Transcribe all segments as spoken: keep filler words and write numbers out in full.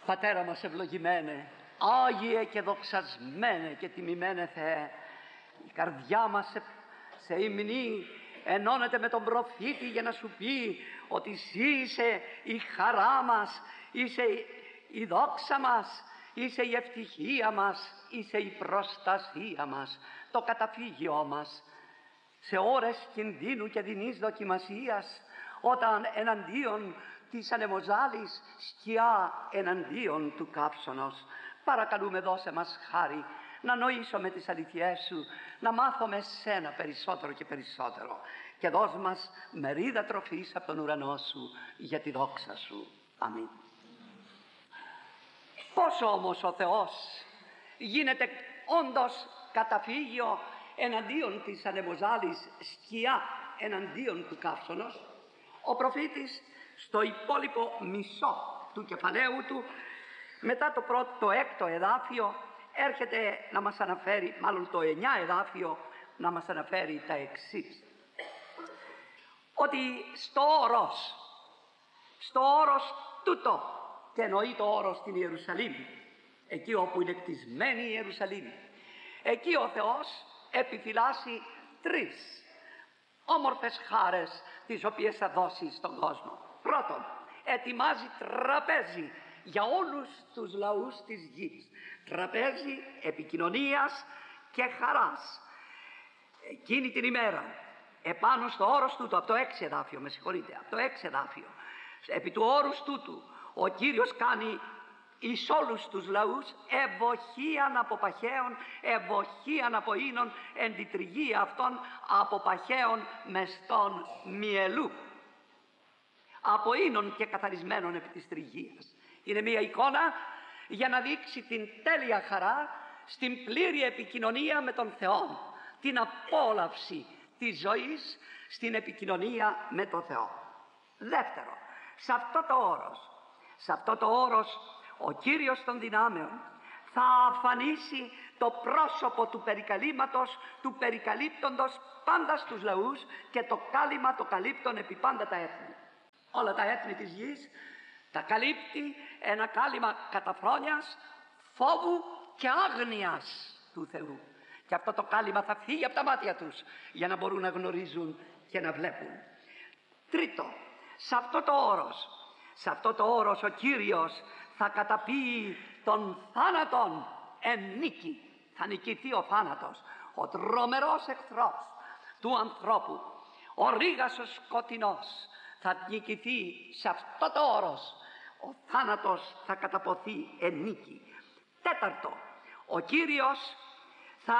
Πατέρα μας ευλογημένε, Άγιε και δοξασμένε και τιμημένε Θεέ, η καρδιά μας σε, σε υμνή ενώνεται με τον προφήτη για να σου πει ότι εσύ είσαι η χαρά μας, είσαι η δόξα μας, είσαι η ευτυχία μας, είσαι η προστασία μας, το καταφύγιό μας σε ώρες κινδύνου και δεινής δοκιμασίας, όταν εναντίον της ανεμοζάλης, σκιά εναντίον του καύσωνος. Παρακαλούμε, δώσε μας χάρη να νοήσουμε τις αλήθειές σου, να μάθουμε σένα περισσότερο και περισσότερο, και δώσ' μας μερίδα τροφής από τον ουρανό σου για τη δόξα σου. Αμήν. Πώς όμως ο Θεός γίνεται όντως καταφύγιο εναντίον της ανεμοζάλης, σκιά εναντίον του καύσωνος? Ο προφήτης στο υπόλοιπο μισό του κεφαλαίου του, μετά το πρώτο, το έκτο εδάφιο, έρχεται να μας αναφέρει, μάλλον το εννιά εδάφιο, να μας αναφέρει τα εξής. Ότι στο όρος, στο όρος τούτο, και εννοεί το όρος στην Ιερουσαλήμ, εκεί όπου είναι κτισμένη η Ιερουσαλήμ, εκεί ο Θεός επιφυλάσσει τρεις όμορφες χάρες τις οποίες θα δώσει στον κόσμο. Πρώτον, ετοιμάζει τραπέζι για όλους τους λαούς της γης, τραπέζι επικοινωνίας και χαράς. Εκείνη την ημέρα, επάνω στο όρος τούτου, από το έξι εδάφιο, με συγχωρείτε, από το έξι εδάφιο, επί του όρους τούτου, ο Κύριος κάνει εις όλους τους λαούς ευοχίαν από παχαίων, ευοχίαν από ίνων, εν τη τριγία αυτών από παχαίων μεστών μυελού, από ίνων και καθαρισμένων επί της τριγίας. Είναι μια εικόνα για να δείξει την τέλεια χαρά στην πλήρη επικοινωνία με τον Θεό, την απόλαυση της ζωής στην επικοινωνία με τον Θεό. Δεύτερο, σε αυτό το όρος, σε αυτό το όρος ο Κύριος των δυνάμεων θα αφανίσει το πρόσωπο του περικαλύματος, του περικαλύπτοντος πάντα στους λαούς, και το κάλυμα το καλύπτον επί πάντα τα έθνη. Όλα τα έθνη της γης τα καλύπτει ένα κάλυμα καταφρόνιας, φόβου και άγνοιας του Θεού. Και αυτό το κάλυμα θα φύγει από τα μάτια τους για να μπορούν να γνωρίζουν και να βλέπουν. Τρίτο, σε αυτό το όρος, σε αυτό το όρος ο Κύριος θα καταπίει τον θάνατον εν νίκη. Θα νικηθεί ο θάνατος, ο τρομερός εχθρός του ανθρώπου, ο ρήγας ο σκοτεινός θα νικηθεί σε αυτό το όρος. Ο θάνατος θα καταποθεί εν νίκη. Τέταρτο, ο Κύριος θα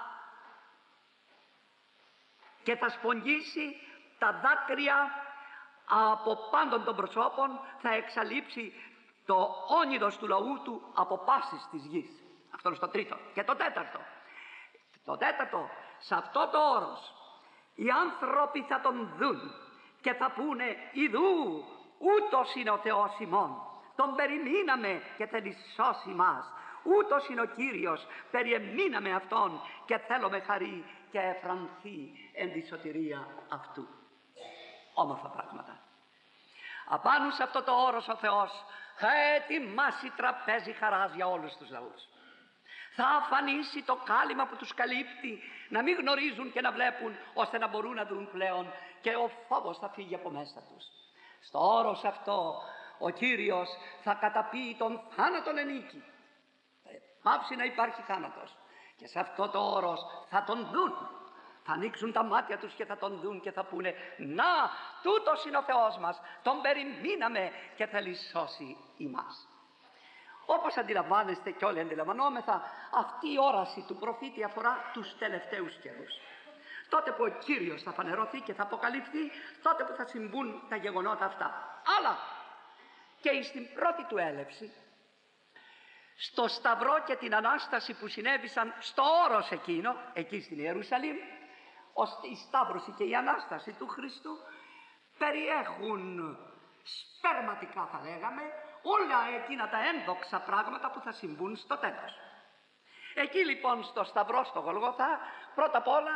και θα σπογγίσει τα δάκρυα από πάντων των προσώπων, θα εξαλείψει το όνειδος του λαού του από πάσης της γης. Αυτό είναι στο τρίτο. Και το τέταρτο, το τέταρτο, σε αυτό το όρος οι άνθρωποι θα τον δουν και θα πούνε, ιδού ούτως είναι ο Θεός ημών, τον περιμείναμε και θέλει σώσει μας, ούτως είναι ο Κύριος, περιεμείναμε Αυτόν και θέλουμε χαρί και εφρανθεί εν τη σωτηρία Αυτού. Όμορφα πράγματα. Απάνω σε αυτό το όρος ο Θεός θα ετοιμάσει τραπέζι χαράς για όλους τους λαούς. Θα αφανίσει το κάλυμα που τους καλύπτει, να μην γνωρίζουν και να βλέπουν, ώστε να μπορούν να δουν πλέον, και ο φόβος θα φύγει από μέσα τους. Στο όρος αυτό ο Κύριος θα καταπίει τον θάνατον εν νίκη. Θα πάψει να υπάρχει θάνατος, και σε αυτό το όρος θα τον δουν. Θα ανοίξουν τα μάτια τους και θα τον δουν και θα πούνε, να, τούτος είναι ο Θεός μας, τον περιμείναμε και θέλει σώσει ημάς. Όπως αντιλαμβάνεστε και όλοι αντιλαμβανόμεθα, αυτή η όραση του προφήτη αφορά τους τελευταίους καιρούς. Τότε που ο Κύριος θα φανερωθεί και θα αποκαλυφθεί, τότε που θα συμβούν τα γεγονότα αυτά. Αλλά και στην πρώτη του έλευση, στο Σταυρό και την Ανάσταση που συνέβησαν στο όρος εκείνο, εκεί στην Ιερουσαλήμ, η Σταύρωση και η Ανάσταση του Χριστού περιέχουν σπερματικά, θα λέγαμε, όλα εκείνα τα ένδοξα πράγματα που θα συμβούν στο τέλος. Εκεί λοιπόν στο Σταυρό, στο Γολγοθά, πρώτα απ' όλα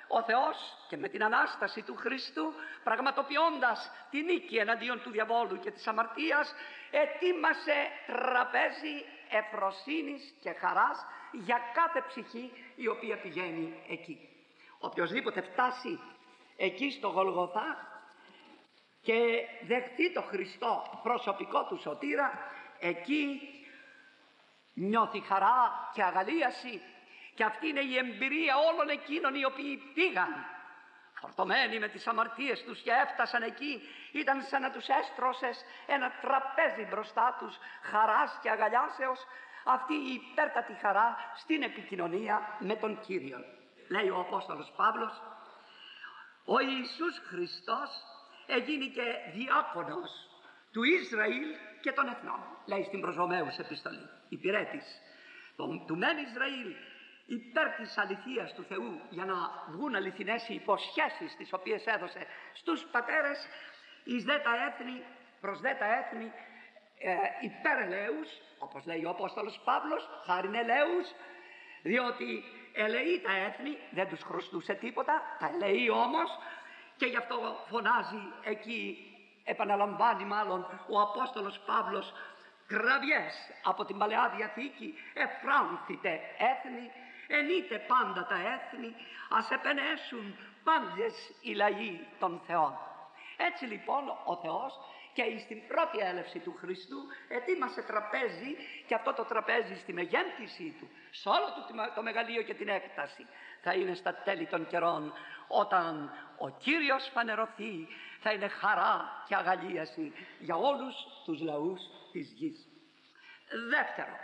ο Θεός και με την Ανάσταση του Χριστού, πραγματοποιώντας τη νίκη εναντίον του διαβόλου και της αμαρτίας, ετοίμασε τραπέζι ευφροσύνης και χαράς για κάθε ψυχή η οποία πηγαίνει εκεί. Οποιοςδήποτε φτάσει εκεί στο Γολγοθά και δεχτεί το Χριστό προσωπικό του σωτήρα, εκεί νιώθει χαρά και αγαλίαση, και αυτή είναι η εμπειρία όλων εκείνων οι οποίοι πήγαν φορτωμένοι με τις αμαρτίες τους και έφτασαν εκεί. Ήταν σαν να τους έστρωσες ένα τραπέζι μπροστά τους χαράς και αγαλιάσεως, αυτή η υπέρτατη χαρά στην επικοινωνία με τον Κύριο. Λέει ο Απόστολος Παύλος, ο Ιησούς Χριστός εγίνηκε διάκονος του Ισραήλ και των εθνών. Λέει στην προς Ρωμαίους επιστολή, υπηρέτης του μεν Ισραήλ υπέρ της αληθείας του Θεού, για να βγουν αληθινές οι υποσχέσεις τις οποίες έδωσε στους πατέρες, εις δε τα έθνη, προς δε τα έθνη ε, υπέρ ελέους, όπως λέει ο Απόστολος Παύλος, χάριν ελέους, διότι ελεεί τα έθνη, δεν τους χρωστούσε τίποτα, τα ελεεί όμως, και γι' αυτό φωνάζει εκεί, επαναλαμβάνει μάλλον ο Απόστολος Παύλος, κραυγές από την Παλαιά Διαθήκη, εφράνθητε έθνη, ενείτε πάντα τα έθνη, ας επενέσουν πάντες οι λαοί των Θεών. Έτσι λοιπόν ο Θεός και στην πρώτη έλευση του Χριστού ετοίμασε τραπέζι, και αυτό το τραπέζι στη μεγέθυνσή του, σε όλο του το μεγαλείο και την έκταση, θα είναι στα τέλη των καιρών, όταν ο Κύριος φανερωθεί, θα είναι χαρά και αγαλίαση για όλους τους λαούς της γης. Δεύτερο,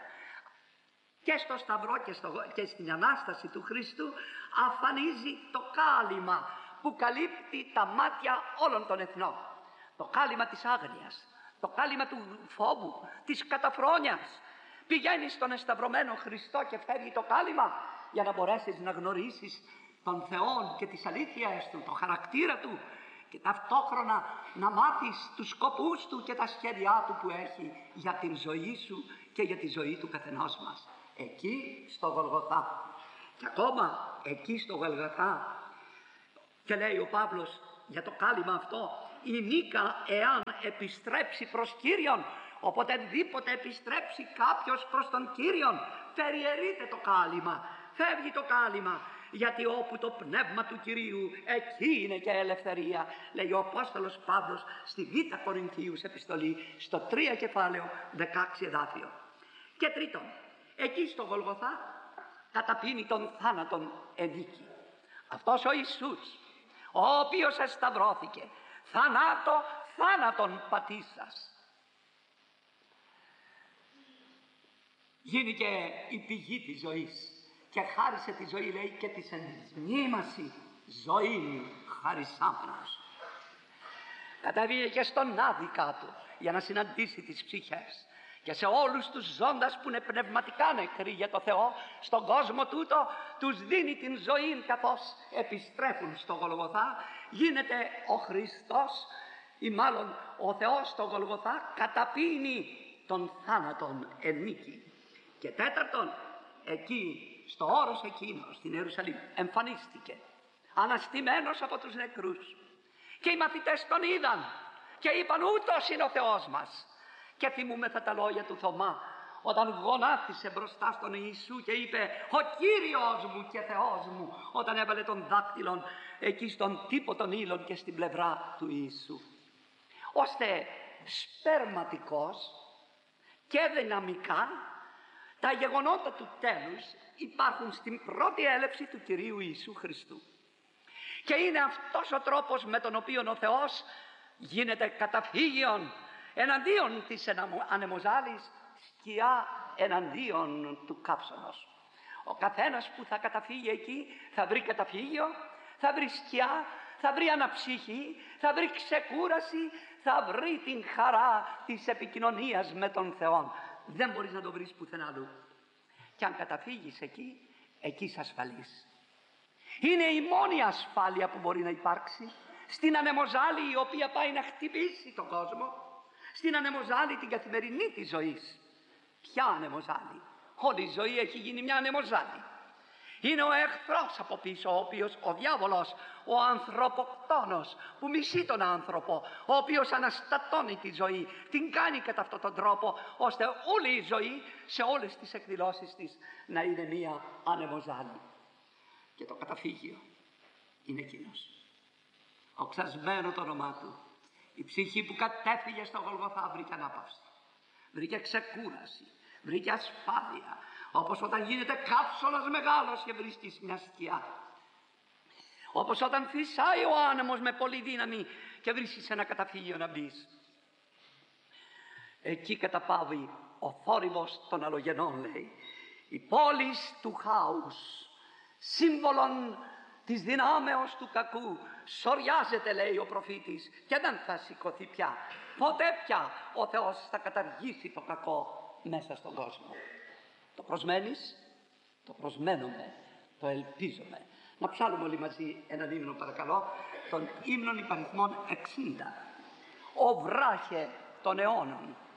και στο Σταυρό και, στο, και στην Ανάσταση του Χριστού αφανίζει το κάλυμα που καλύπτει τα μάτια όλων των εθνών. Το κάλυμα της άγνοιας, το κάλυμα του φόβου, της καταφρόνιας. Πηγαίνεις στον εσταυρωμένο Χριστό και φεύγει το κάλυμα, για να μπορέσεις να γνωρίσεις τον Θεό και τις αλήθειες του, το χαρακτήρα του, και ταυτόχρονα να μάθεις τους σκοπούς του και τα σχέδιά του που έχει για την ζωή σου και για τη ζωή του καθενός μας. Εκεί στο Γολγοθά. Και ακόμα εκεί στο Γολγοθά, και λέει ο Παύλος για το κάλυμα αυτό, η νίκα εάν επιστρέψει προς Κύριον, οποτεδήποτε επιστρέψει κάποιος προς τον Κύριον, περιαιρείται το κάλυμα, φεύγει το κάλυμα, γιατί όπου το πνεύμα του Κυρίου, εκεί είναι και ελευθερία, λέει ο Απόστολος Παύλος στη Β' Κορινθίους επιστολή, στο τρία κεφάλαιο δεκαέξι εδάφιο. Και τρίτον, εκεί στο Γολγοθά καταπίνει τον θάνατον ενίκη. Αυτός ο Ιησούς, ο οποίος εσταυρώθηκε, θανάτω θάνατον πατήσας, γίνηκε η πηγή της ζωής και χάρισε τη ζωή, λέει, και της ενδειμήμαση ζωή χαρισάμενος. Καταβήγε και στον άδικα του για να συναντήσει τις ψυχές, και σε όλους τους ζώντας που είναι πνευματικά νεκροί για το Θεό, στον κόσμο τούτο τους δίνει την ζωή, καθώς επιστρέφουν στο Γολγοθά. Γίνεται ο Χριστός, ή μάλλον ο Θεός στο Γολγοθά καταπίνει τον θάνατον εν νίκη. Και τέταρτον, εκεί στο όρος εκείνο στην Ιερουσαλήμ εμφανίστηκε αναστημένος από τους νεκρούς, και οι μαθητές τον είδαν και είπαν, ούτως είναι ο Θεός μας. Και θυμούμεθα τα λόγια του Θωμά, όταν γονάτισε μπροστά στον Ιησού και είπε, ο Κύριος μου και Θεός μου, όταν έβαλε τον δάκτυλον εκεί στον τύπο των ύλων και στην πλευρά του Ιησού. Ώστε σπερματικός και δυναμικά τα γεγονότα του τέλους υπάρχουν στην πρώτη έλευση του Κυρίου Ιησού Χριστού. Και είναι αυτός ο τρόπος με τον οποίο ο Θεός γίνεται καταφύγιον εναντίον της ανεμοζάλης, σκιά εναντίον του κάψωνος. Ο καθένας που θα καταφύγει εκεί θα βρει καταφύγιο, θα βρει σκιά, θα βρει αναψυχή, θα βρει ξεκούραση, θα βρει την χαρά της επικοινωνίας με τον Θεό. Δεν μπορείς να το βρεις πουθενά αλλού. Και αν καταφύγεις εκεί, εκεί είσαι ασφαλής. Είναι η μόνη ασφάλεια που μπορεί να υπάρξει στην ανεμοζάλη η οποία πάει να χτυπήσει τον κόσμο, στην ανεμοζάλη την καθημερινή της ζωής. Ποια ανεμοζάλη? Όλη η ζωή έχει γίνει μια ανεμοζάλη. Είναι ο εχθρός από πίσω, ο οποίος, ο διάβολος, ο ανθρωποκτόνος, που μισεί τον άνθρωπο, ο οποίος αναστατώνει τη ζωή, την κάνει κατά αυτόν τον τρόπο, ώστε όλη η ζωή σε όλες τις εκδηλώσεις της να είναι μία ανεμοζάλη. Και το καταφύγιο είναι εκείνος. Οξασμένο το όνομά του. Η ψυχή που κατέφυγε στο Γολγοθά βρήκε ανάπαυση, βρήκε ξεκούραση, βρήκε ασφάλεια, όπως όταν γίνεται καύσωνας μεγάλος και βρίσκεις μια σκιά, όπως όταν φυσάει ο άνεμος με πολλή δύναμη και βρίσκεις ένα καταφύγιο να μπεις. Εκεί καταπάβει ο θόρυβος των αλλογενών, λέει, η πόλη του χάους, σύμβολον της δυνάμεως του κακού, σοριάζεται, λέει ο προφήτης, και δεν θα σηκωθεί πια. Ποτέ πια ο Θεός θα καταργήσει το κακό μέσα στον κόσμο. Το προσμένεις, το προσμένουμε, το ελπίζουμε. Να ψάλουμε όλοι μαζί έναν ύμνο, παρακαλώ, τον ύμνον υπαριθμών εξήντα. Ο βράχε των αιώνων.